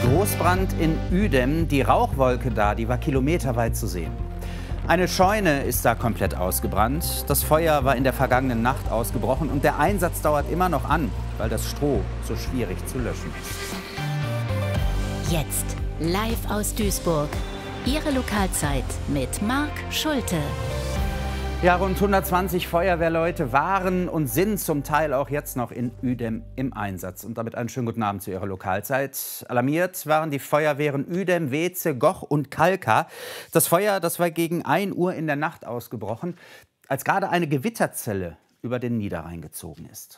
Großbrand in Uedem. Die Rauchwolke da, die war kilometerweit zu sehen. Eine Scheune ist da komplett ausgebrannt. Das Feuer war in der vergangenen Nacht ausgebrochen und der Einsatz dauert immer noch an, weil das Stroh so schwierig zu löschen ist. Jetzt live aus Duisburg. Ihre Lokalzeit mit Marc Schulte. Ja, rund 120 Feuerwehrleute waren und sind zum Teil auch jetzt noch in Uedem im Einsatz. Und damit einen schönen guten Abend zu Ihrer Lokalzeit. Alarmiert waren die Feuerwehren Uedem, Weeze, Goch und Kalka. Das Feuer, das war gegen 1 Uhr in der Nacht ausgebrochen, als gerade eine Gewitterzelle über den Niederrhein gezogen ist.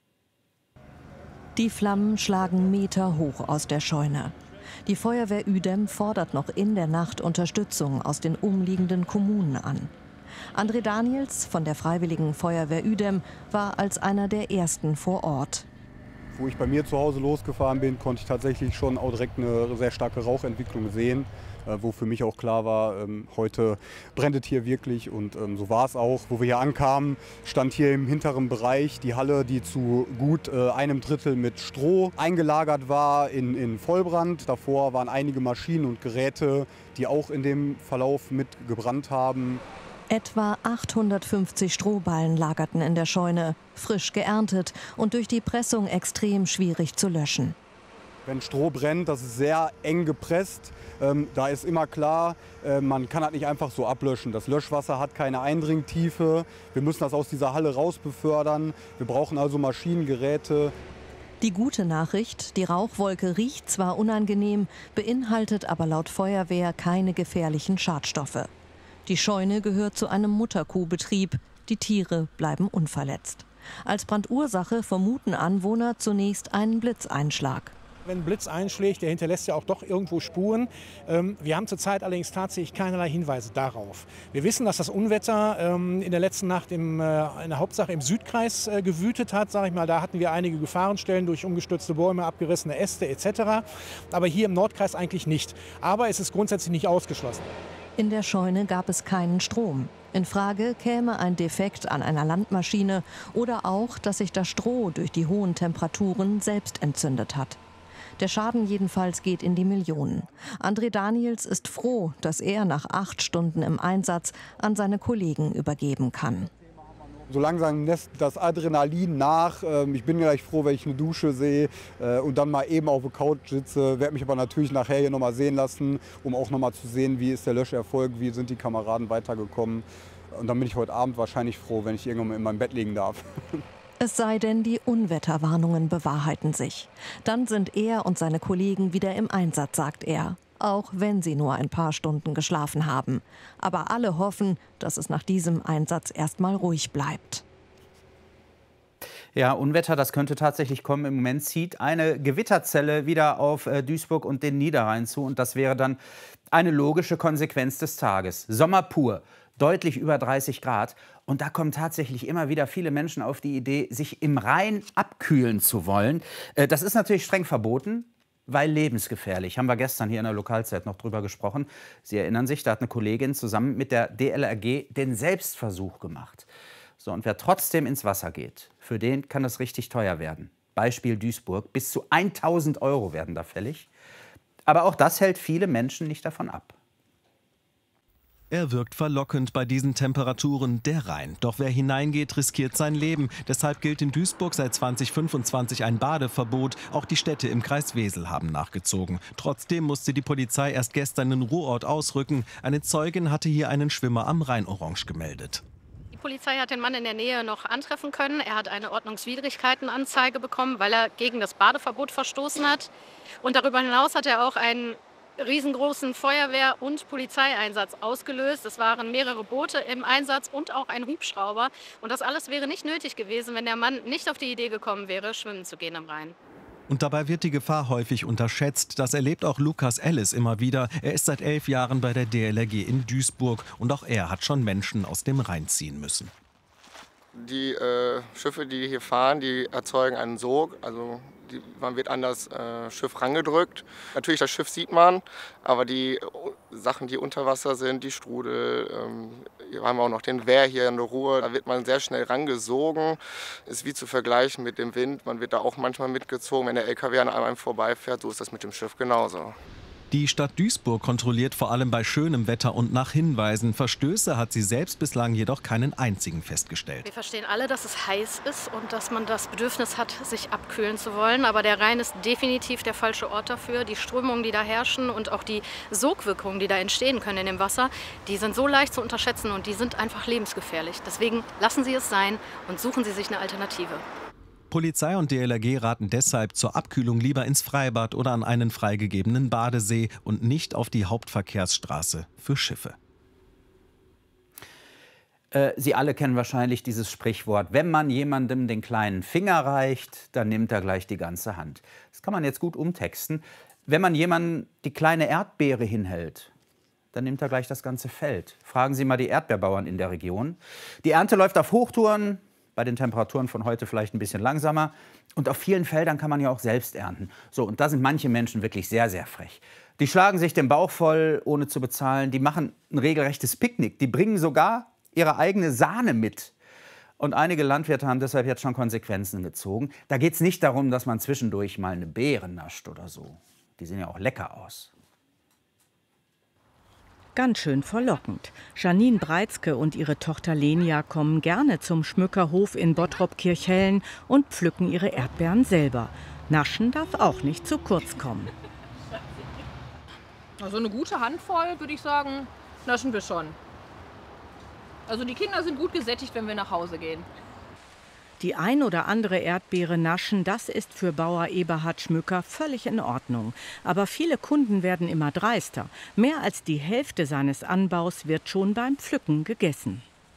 Die Flammen schlagen Meter hoch aus der Scheune. Die Feuerwehr Uedem fordert noch in der Nacht Unterstützung aus den umliegenden Kommunen an. André Daniels von der Freiwilligen Feuerwehr Uedem war als einer der ersten vor Ort. Wo ich bei mir zu Hause losgefahren bin, konnte ich tatsächlich schon auch direkt eine sehr starke Rauchentwicklung sehen, wo für mich auch klar war, heute brennt es hier wirklich, und so war es auch. Wo wir hier ankamen, stand hier im hinteren Bereich die Halle, die zu gut 1/3 mit Stroh eingelagert war, in Vollbrand. Davor waren einige Maschinen und Geräte, die auch in dem Verlauf mit gebrannt haben. Etwa 850 Strohballen lagerten in der Scheune, frisch geerntet und durch die Pressung extrem schwierig zu löschen. Wenn Stroh brennt, das ist sehr eng gepresst. Da ist immer klar, man kann das nicht einfach so ablöschen. Das Löschwasser hat keine Eindringtiefe. Wir müssen das aus dieser Halle raus befördern. Wir brauchen also Maschinen, Geräte. Die gute Nachricht, die Rauchwolke riecht zwar unangenehm, beinhaltet aber laut Feuerwehr keine gefährlichen Schadstoffe. Die Scheune gehört zu einem Mutterkuhbetrieb. Die Tiere bleiben unverletzt. Als Brandursache vermuten Anwohner zunächst einen Blitzeinschlag. Wenn ein Blitz einschlägt, der hinterlässt ja auch doch irgendwo Spuren. Wir haben zurzeit allerdings tatsächlich keinerlei Hinweise darauf. Wir wissen, dass das Unwetter in der letzten Nacht in der Hauptsache im Südkreis gewütet hat. Sag ich mal, da hatten wir einige Gefahrenstellen durch umgestürzte Bäume, abgerissene Äste etc. Aber hier im Nordkreis eigentlich nicht. Aber es ist grundsätzlich nicht ausgeschlossen. In der Scheune gab es keinen Strom. In Frage käme ein Defekt an einer Landmaschine oder auch, dass sich das Stroh durch die hohen Temperaturen selbst entzündet hat. Der Schaden jedenfalls geht in die Millionen. André Daniels ist froh, dass er nach 8 Stunden im Einsatz an seine Kollegen übergeben kann. So langsam lässt das Adrenalin nach. Ich bin gleich froh, wenn ich eine Dusche sehe und dann mal eben auf der Couch sitze. Werde mich aber natürlich nachher hier noch mal sehen lassen, um auch noch mal zu sehen, wie ist der Löscherfolg, wie sind die Kameraden weitergekommen. Und dann bin ich heute Abend wahrscheinlich froh, wenn ich irgendwann in meinem Bett liegen darf. Es sei denn, die Unwetterwarnungen bewahrheiten sich. Dann sind er und seine Kollegen wieder im Einsatz, sagt er. Auch wenn sie nur ein paar Stunden geschlafen haben. Aber alle hoffen, dass es nach diesem Einsatz erstmal ruhig bleibt. Ja, Unwetter, das könnte tatsächlich kommen. Im Moment zieht eine Gewitterzelle wieder auf Duisburg und den Niederrhein zu. Und das wäre dann eine logische Konsequenz des Tages. Sommer pur, deutlich über 30 Grad. Und da kommen tatsächlich immer wieder viele Menschen auf die Idee, sich im Rhein abkühlen zu wollen. Das ist natürlich streng verboten, weil lebensgefährlich. Haben wir gestern hier in der Lokalzeit noch drüber gesprochen. Sie erinnern sich, da hat eine Kollegin zusammen mit der DLRG den Selbstversuch gemacht. So, und wer trotzdem ins Wasser geht, für den kann das richtig teuer werden. Beispiel Duisburg, bis zu 1.000 € werden da fällig. Aber auch das hält viele Menschen nicht davon ab. Er wirkt verlockend bei diesen Temperaturen, der Rhein. Doch wer hineingeht, riskiert sein Leben. Deshalb gilt in Duisburg seit 2025 ein Badeverbot. Auch die Städte im Kreis Wesel haben nachgezogen. Trotzdem musste die Polizei erst gestern den Ruhrort ausrücken. Eine Zeugin hatte hier einen Schwimmer am Rhein-Orange gemeldet. Die Polizei hat den Mann in der Nähe noch antreffen können. Er hat eine Ordnungswidrigkeitenanzeige bekommen, weil er gegen das Badeverbot verstoßen hat. Und darüber hinaus hat er auch einen riesengroßen Feuerwehr- und Polizeieinsatz ausgelöst. Es waren mehrere Boote im Einsatz und auch ein Hubschrauber. Und das alles wäre nicht nötig gewesen, wenn der Mann nicht auf die Idee gekommen wäre, schwimmen zu gehen am Rhein. Und dabei wird die Gefahr häufig unterschätzt. Das erlebt auch Lukas Ellis immer wieder. Er ist seit 11 Jahren bei der DLRG in Duisburg. Und auch er hat schon Menschen aus dem Rhein ziehen müssen. Die Schiffe, die hier fahren, die erzeugen einen Sog. Also man wird an das Schiff rangedrückt. Natürlich, das Schiff sieht man, aber die Sachen, die unter Wasser sind, die Strudel, Hier haben wir auch noch den Wehr hier in der Ruhr. Da wird man sehr schnell rangesogen. Ist wie zu vergleichen mit dem Wind. Man wird da auch manchmal mitgezogen, wenn der LKW an einem vorbeifährt. So ist das mit dem Schiff genauso. Die Stadt Duisburg kontrolliert vor allem bei schönem Wetter und nach Hinweisen. Verstöße hat sie selbst bislang jedoch keinen einzigen festgestellt. Wir verstehen alle, dass es heiß ist und dass man das Bedürfnis hat, sich abkühlen zu wollen. Aber der Rhein ist definitiv der falsche Ort dafür. Die Strömungen, die da herrschen und auch die Sogwirkungen, die da entstehen können in dem Wasser, die sind so leicht zu unterschätzen und die sind einfach lebensgefährlich. Deswegen lassen Sie es sein und suchen Sie sich eine Alternative. Polizei und DLRG raten deshalb zur Abkühlung lieber ins Freibad oder an einen freigegebenen Badesee und nicht auf die Hauptverkehrsstraße für Schiffe. Sie alle kennen wahrscheinlich dieses Sprichwort: Wenn man jemandem den kleinen Finger reicht, dann nimmt er gleich die ganze Hand. Das kann man jetzt gut umtexten. Wenn man jemandem die kleine Erdbeere hinhält, dann nimmt er gleich das ganze Feld. Fragen Sie mal die Erdbeerbauern in der Region. Die Ernte läuft auf Hochtouren. Bei den Temperaturen von heute vielleicht ein bisschen langsamer. Und auf vielen Feldern kann man ja auch selbst ernten. So, und da sind manche Menschen wirklich sehr, sehr frech. Die schlagen sich den Bauch voll, ohne zu bezahlen. Die machen ein regelrechtes Picknick. Die bringen sogar ihre eigene Sahne mit. Und einige Landwirte haben deshalb jetzt schon Konsequenzen gezogen. Da geht es nicht darum, dass man zwischendurch mal eine Beere nascht oder so. Die sehen ja auch lecker aus. Ganz schön verlockend. Janine Breitzke und ihre Tochter Lenia kommen gerne zum Schmückerhof in Bottrop-Kirchhellen und pflücken ihre Erdbeeren selber. Naschen darf auch nicht zu kurz kommen. Also eine gute Handvoll, würde ich sagen, naschen wir schon. Also die Kinder sind gut gesättigt, wenn wir nach Hause gehen. Die ein oder andere Erdbeere naschen, das ist für Bauer Eberhard Schmücker völlig in Ordnung. Aber viele Kunden werden immer dreister. Mehr als die Hälfte seines Anbaus wird schon beim Pflücken gegessen.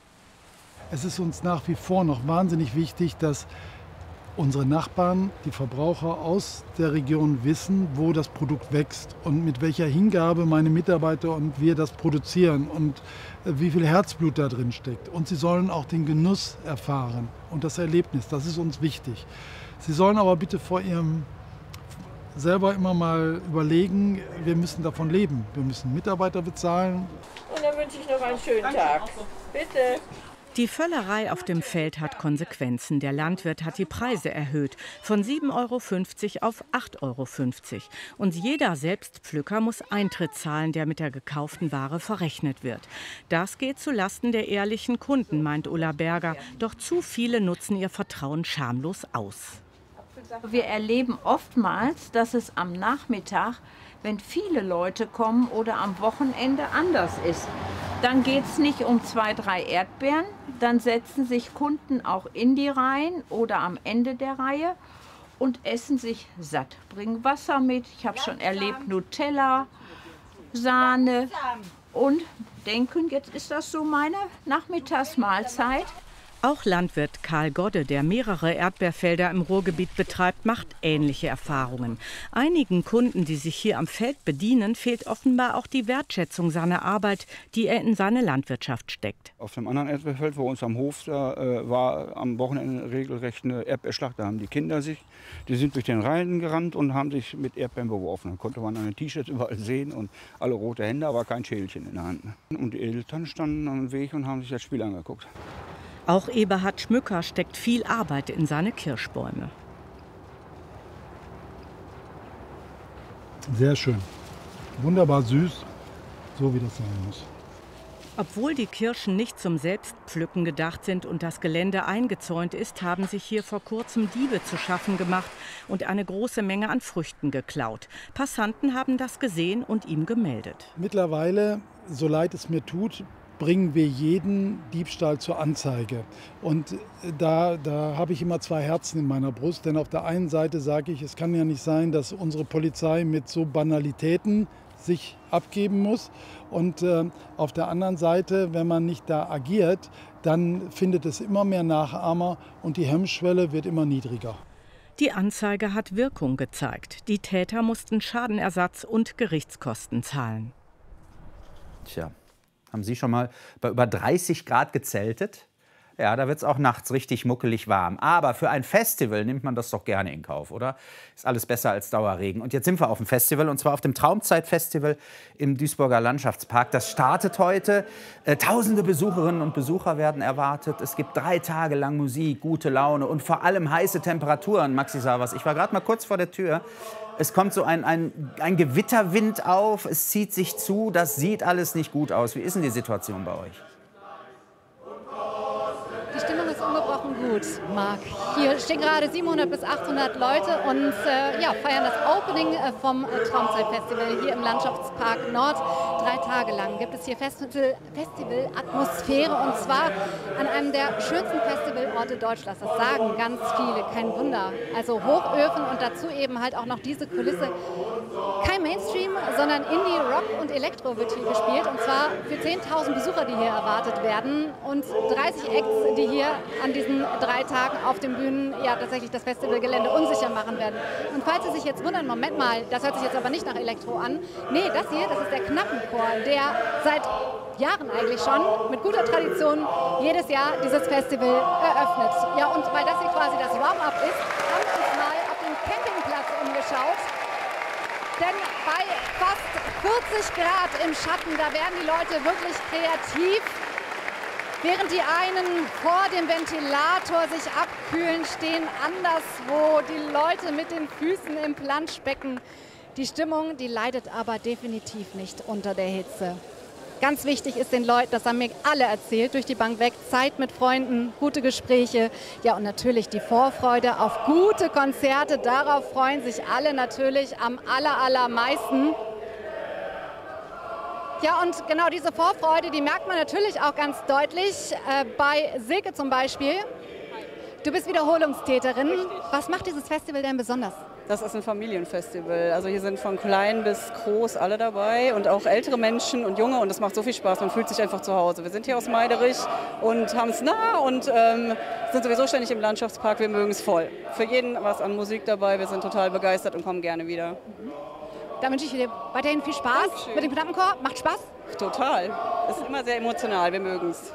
Es ist uns nach wie vor noch wahnsinnig wichtig, dass unsere Nachbarn, die Verbraucher aus der Region wissen, wo das Produkt wächst und mit welcher Hingabe meine Mitarbeiter und wir das produzieren und wie viel Herzblut da drin steckt. Und sie sollen auch den Genuss erfahren und das Erlebnis, das ist uns wichtig. Sie sollen aber bitte vor ihrem selber immer mal überlegen, wir müssen davon leben. Wir müssen Mitarbeiter bezahlen. Und dann wünsche ich noch einen schönen Tag. Bitte. Die Völlerei auf dem Feld hat Konsequenzen. Der Landwirt hat die Preise erhöht, von 7,50 € auf 8,50 €. Und jeder Selbstpflücker muss Eintritt zahlen, der mit der gekauften Ware verrechnet wird. Das geht zulasten der ehrlichen Kunden, meint Ulla Berger. Doch zu viele nutzen ihr Vertrauen schamlos aus. Wir erleben oftmals, dass es am Nachmittag, wenn viele Leute kommen oder am Wochenende anders ist. Dann geht es nicht um 2, 3 Erdbeeren, dann setzen sich Kunden auch in die Reihen oder am Ende der Reihe und essen sich satt. Bringen Wasser mit, ich habe schon erlebt, Nutella, Sahne und denken, jetzt ist das so meine Nachmittagsmahlzeit. Auch Landwirt Karl Godde, der mehrere Erdbeerfelder im Ruhrgebiet betreibt, macht ähnliche Erfahrungen. Einigen Kunden, die sich hier am Feld bedienen, fehlt offenbar auch die Wertschätzung seiner Arbeit, die er in seine Landwirtschaft steckt. Auf dem anderen Erdbeerfeld, wo uns am Hof da, war am Wochenende regelrecht eine Erdbeerschlacht. Da haben die Kinder die sind durch den Rhein gerannt und haben sich mit Erdbeeren beworfen. Dann konnte man an den T-Shirts überall sehen und alle rote Hände, aber kein Schälchen in der Hand. Und die Eltern standen am Weg und haben sich das Spiel angeguckt. Auch Eberhard Schmücker steckt viel Arbeit in seine Kirschbäume. Sehr schön. Wunderbar süß, so wie das sein muss. Obwohl die Kirschen nicht zum Selbstpflücken gedacht sind und das Gelände eingezäunt ist, haben sich hier vor kurzem Diebe zu schaffen gemacht und eine große Menge an Früchten geklaut. Passanten haben das gesehen und ihm gemeldet. Mittlerweile, so leid es mir tut, bringen wir jeden Diebstahl zur Anzeige. Und da habe ich immer 2 Herzen in meiner Brust. Denn auf der einen Seite sage ich, es kann ja nicht sein, dass unsere Polizei mit so Banalitäten sich abgeben muss. Und auf der anderen Seite, wenn man nicht da agiert, dann findet es immer mehr Nachahmer und die Hemmschwelle wird immer niedriger. Die Anzeige hat Wirkung gezeigt. Die Täter mussten Schadenersatz und Gerichtskosten zahlen. Tja. Haben Sie schon mal bei über 30 Grad gezeltet? Ja, da wird es auch nachts richtig muckelig warm. Aber für ein Festival nimmt man das doch gerne in Kauf, oder? Ist alles besser als Dauerregen. Und jetzt sind wir auf dem Festival, und zwar auf dem Traumzeit-Festival im Duisburger Landschaftspark. Das startet heute. Tausende Besucherinnen und Besucher werden erwartet. Es gibt 3 Tage lang Musik, gute Laune und vor allem heiße Temperaturen. Maxi Savas, ich war gerade mal kurz vor der Tür. Es kommt so ein Gewitterwind auf, es zieht sich zu, das sieht alles nicht gut aus. Wie ist denn die Situation bei euch? Die Stimmung ist ungebrochen gut, Marc. Hier stehen gerade 700 bis 800 Leute und feiern das Opening vom Traumzeit-Festival hier im Landschaftspark Nord. 3 Tage lang gibt es hier Festival-Atmosphäre, und zwar an einem der schönsten Festivalorte Deutschlands. Das sagen ganz viele, kein Wunder. Also Hochöfen und dazu eben halt auch noch diese Kulisse. Kein Mainstream, sondern Indie, Rock und Elektro wird hier gespielt, und zwar für 10.000 Besucher, die hier erwartet werden, und 30 Acts, die hier an diesen 3 Tagen auf den Bühnen tatsächlich das Festivalgelände unsicher machen werden. Und falls Sie sich jetzt wundern, Moment mal, das hört sich jetzt aber nicht nach Elektro an. Nee, das hier, das ist der Knappenchor, der seit Jahren eigentlich schon mit guter Tradition jedes Jahr dieses Festival eröffnet. Ja, und weil das hier quasi das Warm-up ist, haben wir uns mal auf den Campingplatz umgeschaut. Denn bei fast 40 Grad im Schatten, da werden die Leute wirklich kreativ. Während die einen vor dem Ventilator sich abkühlen, stehen anderswo die Leute mit den Füßen im Planschbecken. Die Stimmung, die leidet aber definitiv nicht unter der Hitze. Ganz wichtig ist den Leuten, das haben mir alle erzählt, durch die Bank weg, Zeit mit Freunden, gute Gespräche, ja, und natürlich die Vorfreude auf gute Konzerte. Darauf freuen sich alle natürlich am allermeisten. Ja, und genau diese Vorfreude, die merkt man natürlich auch ganz deutlich bei Silke zum Beispiel. Du bist Wiederholungstäterin. Richtig. Was macht dieses Festival denn besonders? Das ist ein Familienfestival. Also hier sind von klein bis groß alle dabei und auch ältere Menschen und Junge, und das macht so viel Spaß. Man fühlt sich einfach zu Hause. Wir sind hier aus Meiderich und haben es nah und sind sowieso ständig im Landschaftspark. Wir mögen es voll. Für jeden was an Musik dabei. Wir sind total begeistert und kommen gerne wieder. Da wünsche ich dir weiterhin viel Spaß. Dankeschön. Mit dem Knappenchor. Macht Spaß? Total. Es ist immer sehr emotional. Wir mögen es.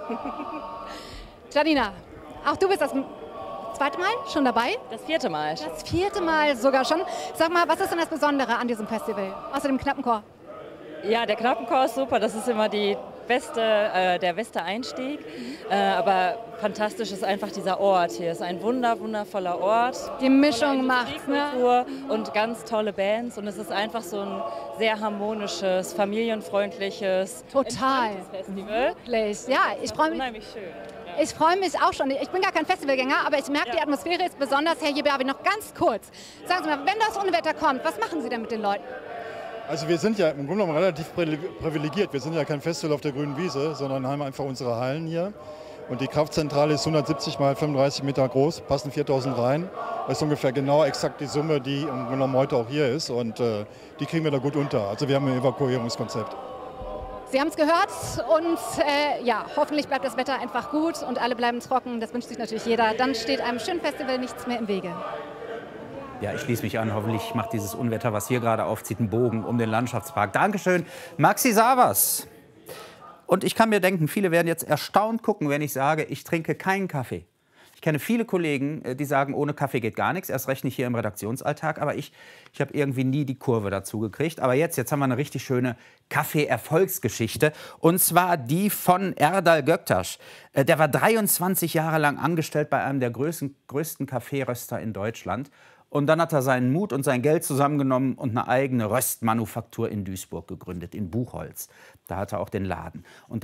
Janina, auch du bist das 2. Mal schon dabei? Das 4. Mal. Das 4. Mal sogar schon. Sag mal, was ist denn das Besondere an diesem Festival, außer dem Knappenchor? Ja, der Knappenchor ist super. Das ist immer der beste Einstieg. Aber fantastisch ist einfach dieser Ort hier. Es ist ein wundervoller Ort. Die Mischung macht, ne? Und ganz tolle Bands. Und es ist einfach so ein sehr harmonisches, familienfreundliches, Festival. Wirklich. Ja, ich freue mich. Unheimlich schön. Ich freue mich auch schon. Ich bin gar kein Festivalgänger, aber ich merke, die Atmosphäre ist besonders. Herr Jeberbi, noch ganz kurz. Sagen Sie mal, wenn das Unwetter kommt, was machen Sie denn mit den Leuten? Also wir sind ja im Grunde genommen relativ privilegiert. Wir sind ja kein Festival auf der grünen Wiese, sondern haben einfach unsere Hallen hier. Und die Kraftzentrale ist 170 mal 35 Meter groß, passen 4000 rein. Das ist ungefähr genau exakt die Summe, die im Grunde genommen heute auch hier ist. Und die kriegen wir da gut unter. Also wir haben ein Evakuierungskonzept. Sie haben es gehört und hoffentlich bleibt das Wetter einfach gut und alle bleiben trocken. Das wünscht sich natürlich jeder. Dann steht einem schönen Festival nichts mehr im Wege. Ja, ich schließe mich an. Hoffentlich macht dieses Unwetter, was hier gerade aufzieht, einen Bogen um den Landschaftspark. Dankeschön, Maxi Savas. Und ich kann mir denken, viele werden jetzt erstaunt gucken, wenn ich sage, ich trinke keinen Kaffee. Ich kenne viele Kollegen, die sagen, ohne Kaffee geht gar nichts, erst recht nicht hier im Redaktionsalltag. Aber ich habe irgendwie nie die Kurve dazu gekriegt. Aber jetzt haben wir eine richtig schöne Kaffee-Erfolgsgeschichte. Und zwar die von Erdal Göktaş. Der war 23 Jahre lang angestellt bei einem der größten Kaffeeröster in Deutschland. Und dann hat er seinen Mut und sein Geld zusammengenommen und eine eigene Röstmanufaktur in Duisburg gegründet, in Buchholz. Da hat er auch den Laden. Und